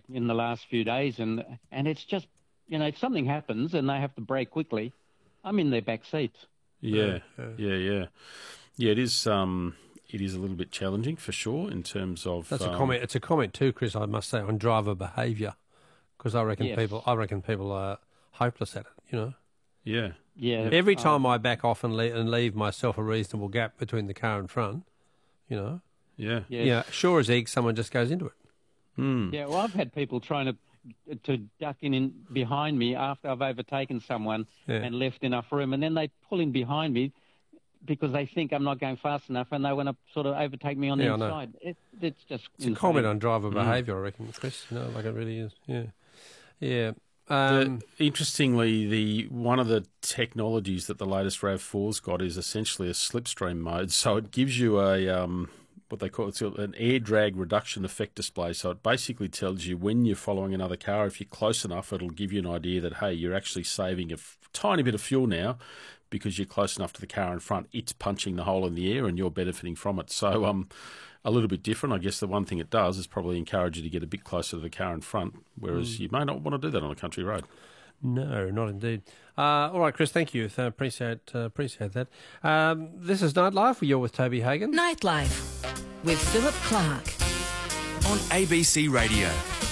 in the last few days, and it's just, if something happens and they have to brake quickly, I'm in their back seats. Yeah. Yeah, it is. It is a little bit challenging for sure in terms of. That's a comment. It's a comment too, Chris. I must say on driver behaviour, because I reckon people are hopeless at it. Yeah. Yeah. Every time I back off and leave myself a reasonable gap between the car and front, Yeah. Sure as egg, someone just goes into it. Yeah, well, I've had people trying to duck in behind me after I've overtaken someone and left enough room, and then they pull in behind me because they think I'm not going fast enough, and they want to sort of overtake me on the inside. It's just a comment on driver behaviour, I reckon, Chris. Like it really is. Yeah. Interestingly, one of the technologies that the latest RAV4's got is essentially a slipstream mode. So it gives you a what they call an air drag reduction effect display. So it basically tells you when you're following another car, if you're close enough, it'll give you an idea that, hey, you're actually saving a tiny bit of fuel now because you're close enough to the car in front. It's punching the hole in the air and you're benefiting from it. So a little bit different. I guess the one thing it does is probably encourage you to get a bit closer to the car in front, whereas you may not want to do that on a country road. No, not indeed. All right, Chris, thank you. Appreciate that. This is Nightlife. You're with Toby Hagan. Nightlife with Philip Clark on ABC Radio.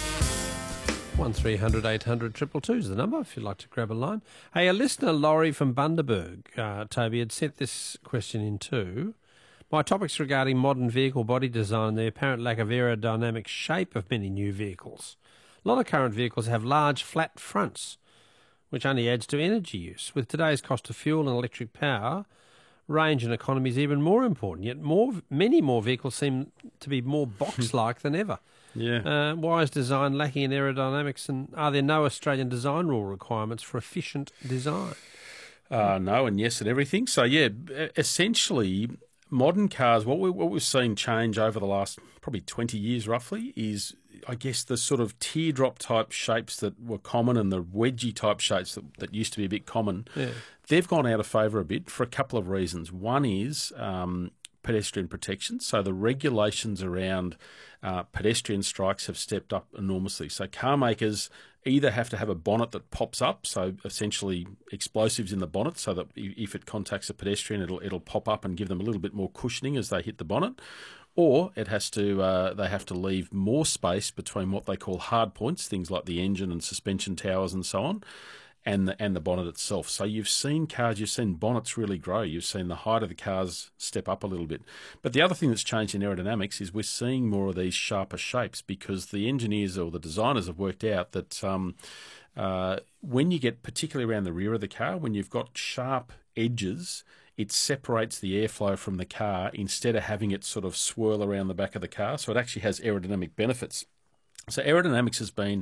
1300 800 222 is the number if you'd like to grab a line. Hey, a listener, Laurie from Bundaberg, Toby, had sent this question in too. My topic's regarding modern vehicle body design and the apparent lack of aerodynamic shape of many new vehicles. A lot of current vehicles have large, flat fronts, which only adds to energy use. With today's cost of fuel and electric power, range and economy is even more important, yet many more vehicles seem to be more box-like than ever. Yeah. Why is design lacking in aerodynamics, and are there no Australian design rule requirements for efficient design? No and yes and everything. So, yeah, essentially, modern cars, what we've seen change over the last probably 20 years roughly is, I guess, the sort of teardrop type shapes that were common and the wedgie type shapes that used to be a bit common. Yeah. They've gone out of favour a bit for a couple of reasons. One is pedestrian protection. So the regulations around pedestrian strikes have stepped up enormously. So car makers either have to have a bonnet that pops up, so essentially explosives in the bonnet, so that if it contacts a pedestrian, it'll pop up and give them a little bit more cushioning as they hit the bonnet, or it has to they have to leave more space between what they call hard points, things like the engine and suspension towers and so on, and the bonnet itself. So you've seen bonnets really grow. You've seen the height of the cars step up a little bit. But the other thing that's changed in aerodynamics is we're seeing more of these sharper shapes because the engineers or the designers have worked out that when you get particularly around the rear of the car, when you've got sharp edges, it separates the airflow from the car instead of having it sort of swirl around the back of the car. So it actually has aerodynamic benefits. So aerodynamics has been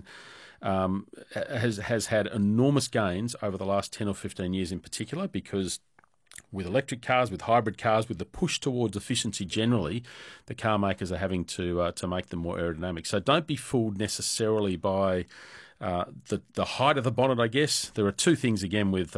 has had enormous gains over the last 10 or 15 years in particular, because with electric cars, with hybrid cars, with the push towards efficiency generally, the car makers are having to make them more aerodynamic. So don't be fooled necessarily by the height of the bonnet, I guess. There are two things again with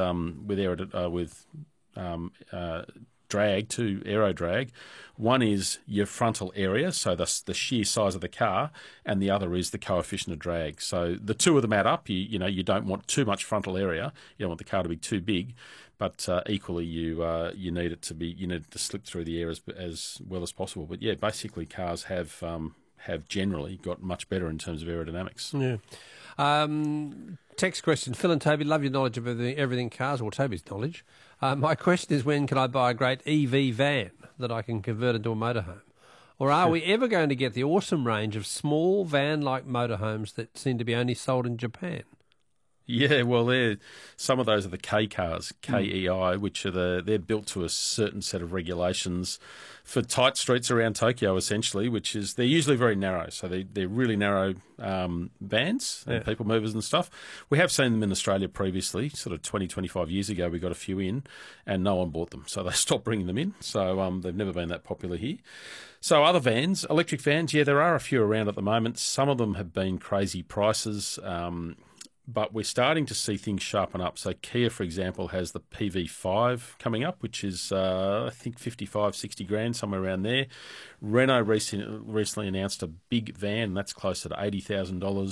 aero drag. One is your frontal area, so the sheer size of the car, and the other is the coefficient of drag. So the two of them add up. You don't want too much frontal area. You don't want the car to be too big, but equally you need it to slip through the air as well as possible. But yeah, basically cars have generally got much better in terms of aerodynamics. Yeah. Text question. Phil and Toby, love your knowledge of everything cars, or Toby's knowledge. My question is, when can I buy a great EV van that I can convert into a motorhome? Or are we ever going to get the awesome range of small van-like motorhomes that seem to be only sold in Japan? Yeah, well, some of those are the K cars, KEI, which are they're built to a certain set of regulations for tight streets around Tokyo, essentially, which is they're usually very narrow. So they're really narrow vans and people movers and stuff. We have seen them in Australia previously, sort of 20, 25 years ago. We got a few in, and no one bought them, so they stopped bringing them in. So they've never been that popular here. So other vans, electric vans, yeah, there are a few around at the moment. Some of them have been crazy prices. But we're starting to see things sharpen up. So Kia, for example, has the PV5 coming up, which is, I think, 55, 60 grand, somewhere around there. Renault recently announced a big van, that's closer to $80,000.